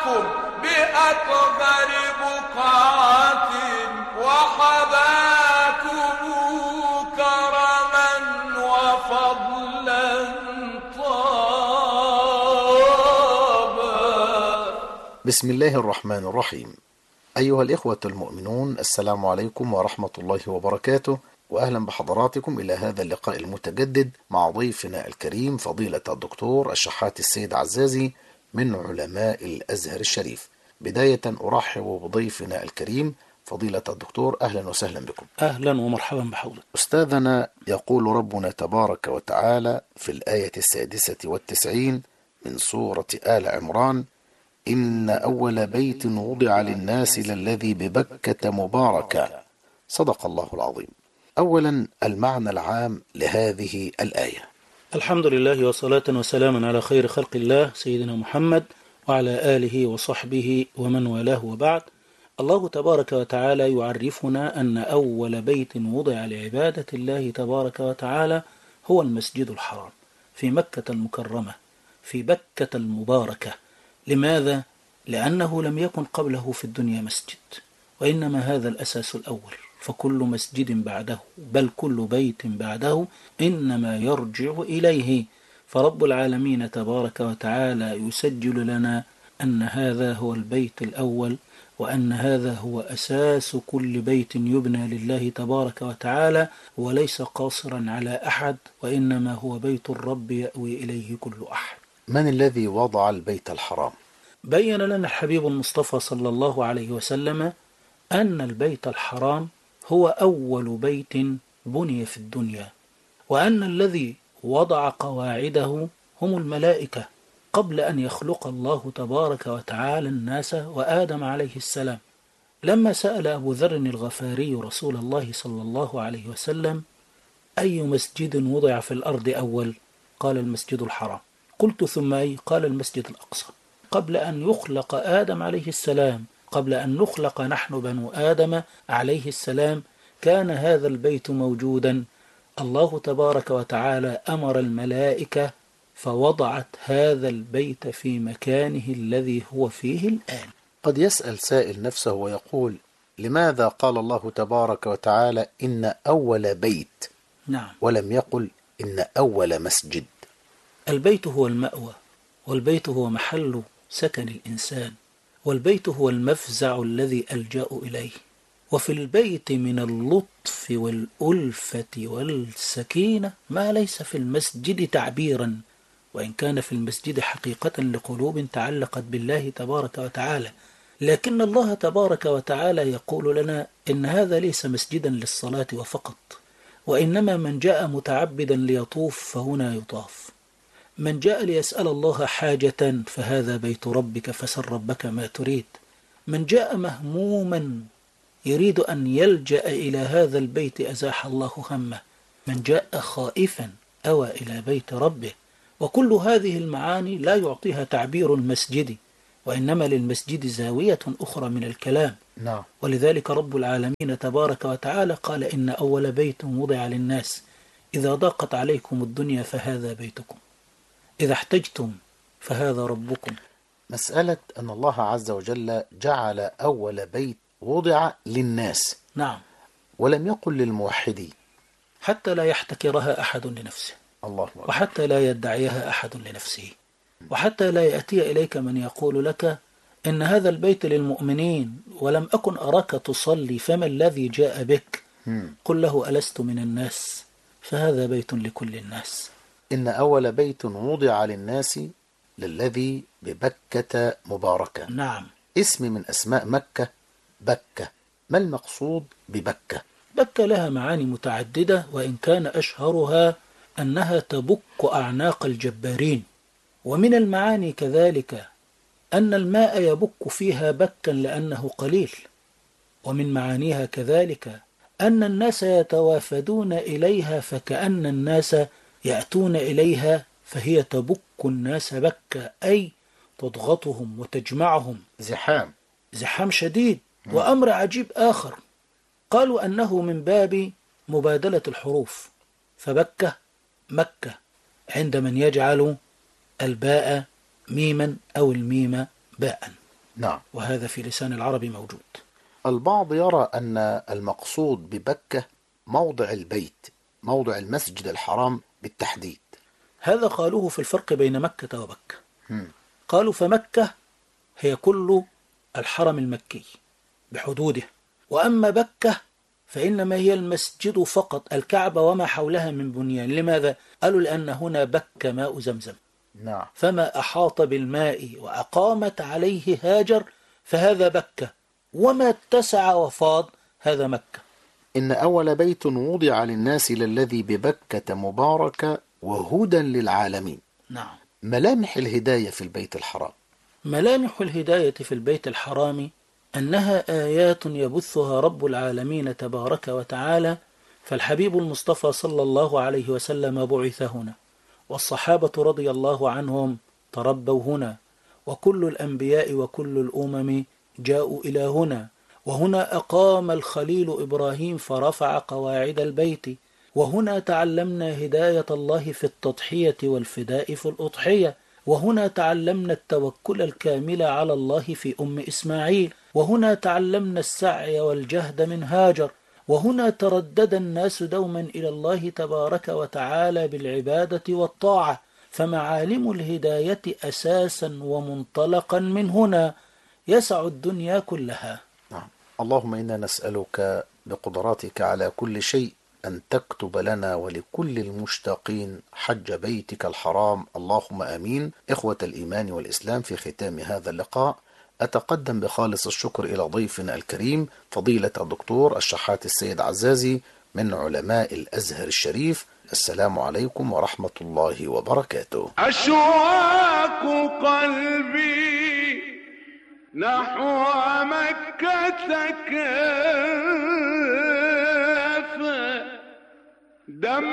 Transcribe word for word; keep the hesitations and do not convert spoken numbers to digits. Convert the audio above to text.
بأكبر بقعة وحباكم كرما وفضلا طابا. بسم الله الرحمن الرحيم. أيها الإخوة المؤمنون، السلام عليكم ورحمة الله وبركاته، وأهلا بحضراتكم إلى هذا اللقاء المتجدد مع ضيفنا الكريم فضيلة الدكتور الشحات السيد عزازي من علماء الأزهر الشريف. بداية أرحب بضيفنا الكريم فضيلة الدكتور، أهلا وسهلا بكم. أهلا ومرحبا بحضرتك. أستاذنا، يقول ربنا تبارك وتعالى في الآية السادسة والتسعين من سورة آل عمران: إن أول بيت وضع للناس للذي ببكة مباركا. صدق الله العظيم. أولا، المعنى العام لهذه الآية. الحمد لله وصلاة وسلاما على خير خلق الله سيدنا محمد وعلى آله وصحبه ومن والاه، وبعد. الله تبارك وتعالى يعرفنا أن أول بيت وضع لعبادة الله تبارك وتعالى هو المسجد الحرام في مكة المكرمة في بكة المباركة. لماذا؟ لأنه لم يكن قبله في الدنيا مسجد، وإنما هذا الأساس الأول، فكل مسجد بعده بل كل بيت بعده إنما يرجع إليه. فرب العالمين تبارك وتعالى يسجل لنا أن هذا هو البيت الأول، وأن هذا هو أساس كل بيت يبنى لله تبارك وتعالى، وليس قاصرا على أحد، وإنما هو بيت الرب يأوي إليه كل أحد. من الذي وضع البيت الحرام؟ بين لنا الحبيب المصطفى صلى الله عليه وسلم أن البيت الحرام هو أول بيت بني في الدنيا، وأن الذي وضع قواعده هم الملائكة قبل أن يخلق الله تبارك وتعالى الناس وآدم عليه السلام. لما سأل أبو ذر الغفاري رسول الله صلى الله عليه وسلم: أي مسجد وضع في الأرض أول؟ قال: المسجد الحرام. قلت: ثم أي؟ قال: المسجد الأقصى. قبل أن يخلق آدم عليه السلام، قبل أن نخلق نحن بنو آدم عليه السلام، كان هذا البيت موجودا. الله تبارك وتعالى أمر الملائكة فوضعت هذا البيت في مكانه الذي هو فيه الآن. قد يسأل سائل نفسه ويقول: لماذا قال الله تبارك وتعالى إن أول بيت؟ نعم. ولم يقل إن أول مسجد؟ البيت هو المأوى، والبيت هو محل سكن الإنسان، والبيت هو المفزع الذي ألجأ إليه. وفي البيت من اللطف والألفة والسكينة ما ليس في المسجد تعبيرا، وإن كان في المسجد حقيقة لقلوب تعلقت بالله تبارك وتعالى. لكن الله تبارك وتعالى يقول لنا إن هذا ليس مسجدا للصلاة وفقط، وإنما من جاء متعبدا ليطوف فهنا يطاف، من جاء ليسأل الله حاجة فهذا بيت ربك فسل ربك ما تريد، من جاء مهموما يريد أن يلجأ إلى هذا البيت أزاح الله همه، من جاء خائفا أوى إلى بيت ربه. وكل هذه المعاني لا يعطيها تعبير المسجد، وإنما للمسجد زاوية أخرى من الكلام. نعم. ولذلك رب العالمين تبارك وتعالى قال: إن أول بيت وضع للناس إذا ضاقت عليكم الدنيا فهذا بيتكم، إذا احتجتم فهذا ربكم. مسألة أن الله عز وجل جعل أول بيت وضع للناس، نعم، ولم يقل للموحدين، حتى لا يحتكرها أحد لنفسه، الله أكبر، وحتى لا يدعيها أحد لنفسه، وحتى لا يأتي إليك من يقول لك إن هذا البيت للمؤمنين ولم أكن أراك تصلي فما الذي جاء بك؟ قل له: ألست من الناس؟ فهذا بيت لكل الناس. إن أول بيت وضع للناس للذي ببكة مباركة. نعم. اسم من أسماء مكة بكة. ما المقصود ببكة؟ بكة لها معاني متعددة، وإن كان أشهرها أنها تبك أعناق الجبارين. ومن المعاني كذلك أن الماء يبك فيها بكا لأنه قليل. ومن معانيها كذلك أن الناس يتوافدون إليها فكأن الناس يأتون إليها، فهي تبك الناس بكا، أي تضغطهم وتجمعهم زحام زحام شديد. وأمر عجيب آخر، قالوا أنه من باب مبادلة الحروف، فبكة مكة عند من يجعل الباء ميما أو الميم باء. نعم. وهذا في لسان العرب موجود. البعض يرى أن المقصود ببكة موضع البيت، موضع المسجد الحرام بالتحديد. هذا قالوه في الفرق بين مكة وبكة. هم. قالوا فمكة هي كل الحرم المكي بحدوده، وأما بكة فإنما هي المسجد فقط، الكعبة وما حولها من بنيان. لماذا؟ قالوا لأن هنا بك ماء زمزم، نعم. فما أحاط بالماء وأقامت عليه هاجر فهذا بكة، وما اتسع وفاض هذا مكة. إن أول بيت وضع للناس للذي ببكة مباركة وهدى للعالمين. نعم. ملامح الهداية في البيت الحرام. ملامح الهداية في البيت الحرام أنها آيات يبثها رب العالمين تبارك وتعالى، فالحبيب المصطفى صلى الله عليه وسلم بعث هنا، والصحابة رضي الله عنهم تربوا هنا، وكل الأنبياء وكل الأمم جاءوا إلى هنا، وهنا أقام الخليل إبراهيم فرفع قواعد البيت، وهنا تعلمنا هداية الله في التضحية والفداء في الأضحية، وهنا تعلمنا التوكل الكامل على الله في أم إسماعيل، وهنا تعلمنا السعي والجهد من هاجر، وهنا تردد الناس دوما إلى الله تبارك وتعالى بالعبادة والطاعة، فمعالم الهداية أساسا ومنطلقا من هنا يسع الدنيا كلها. نعم. اللهم إنا نسألك بقدراتك على كل شيء أن تكتب لنا ولكل المشتاقين حج بيتك الحرام، اللهم آمين. إخوة الإيمان والإسلام، في ختام هذا اللقاء أتقدم بخالص الشكر إلى ضيفنا الكريم فضيلة الدكتور الشحات السيد عزازي من علماء الأزهر الشريف. السلام عليكم ورحمة الله وبركاته. أشواق قلبي نحو مكة كاف دم